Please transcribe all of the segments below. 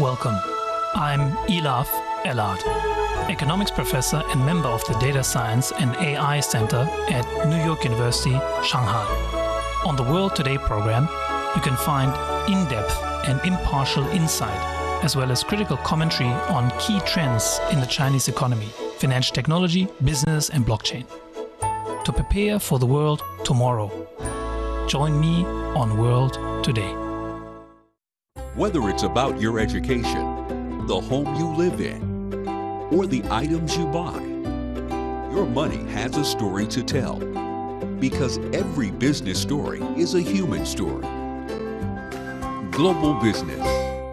Welcome. I'm Elaf Elad, economics professor and member of the Data Science and AI Center at New York University, Shanghai. On the World Today program, you can find in-depth and impartial insight, as well as critical commentary on key trends in the Chinese economy, financial technology, business, and blockchain. To prepare for the world tomorrow, join me on World Today. Whether it's about your education, the home you live in, or the items you buy, your money has a story to tell. Because every business story is a human story. Global Business.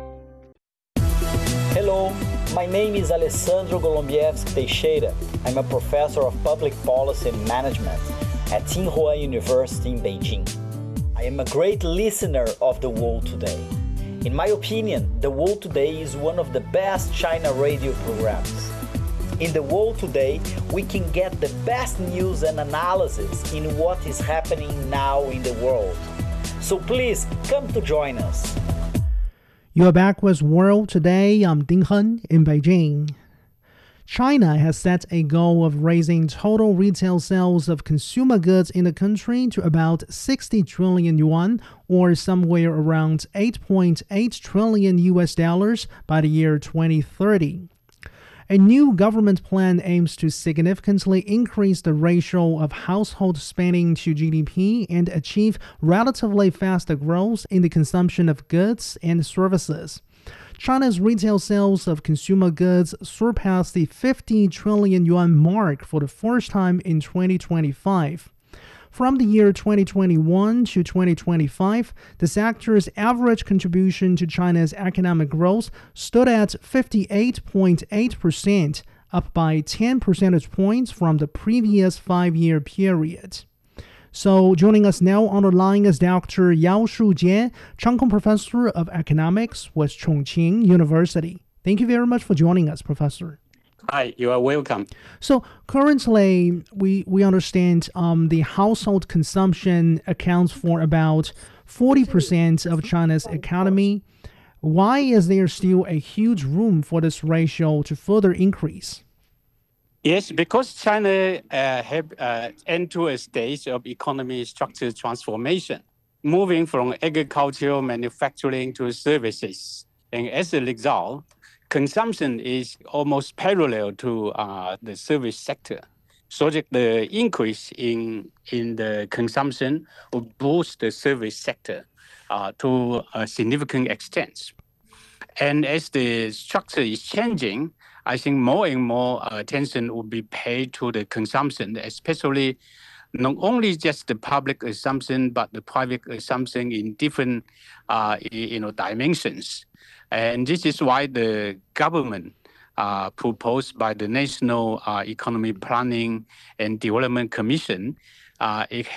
Hello, my name is Alessandro Golombieski Teixeira. I'm a professor of public policy and management at Tsinghua University in Beijing. I am a great listener of The World Today. In my opinion, The World Today is one of the best China radio programs. In The World Today, we can get the best news and analysis in what is happening now in the world. So please come to join us. You are back with World Today. I'm Ding Hen in Beijing. China has set a goal of raising total retail sales of consumer goods in the country to about 60 trillion yuan, or somewhere around 8.8 trillion US dollars by the year 2030. A new government plan aims to significantly increase the ratio of household spending to GDP and achieve relatively faster growth in the consumption of goods and services. China's retail sales of consumer goods surpassed the 50 trillion yuan mark for the first time in 2025. From the year 2021 to 2025, the sector's average contribution to China's economic growth stood at 58.8%, up by 10 percentage points from the previous 5-year period. So joining us now on the line is Dr. Yao Shujie, Chang Kung Professor of Economics with Chongqing University. Thank you very much for joining us, Professor. Hi, you are welcome. So currently, we understand the household consumption accounts for about 40% of China's economy. Why is there still a huge room for this ratio to further increase? Yes, because China have entered a stage of economy structure transformation, moving from agricultural manufacturing to services. And as a result, consumption is almost parallel to the service sector. So that the increase in the consumption will boost the service sector to a significant extent. And as the structure is changing, I think more and more attention will be paid to the consumption, especially not only just the public consumption, but the private consumption in different dimensions. And this is why the government proposed by the National Economic Planning and Development Commission, it